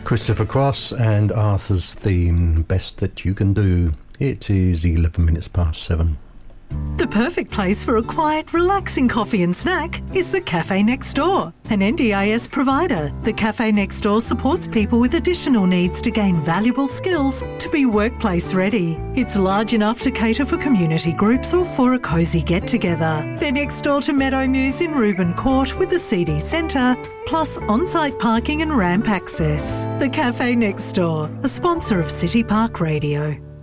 Christopher Cross and Arthur's theme, Best That You Can Do. It is 11 minutes past 7. The perfect place for a quiet, relaxing coffee and snack is the Cafe Next Door, an NDIS provider. The Cafe Next Door supports people with additional needs to gain valuable skills to be workplace ready. It's large enough to cater for community groups or for a cosy get-together. They're next door to Meadow Muse in Reuben Court with the CD Centre, plus on-site parking and ramp access. The Cafe Next Door, a sponsor of City Park Radio.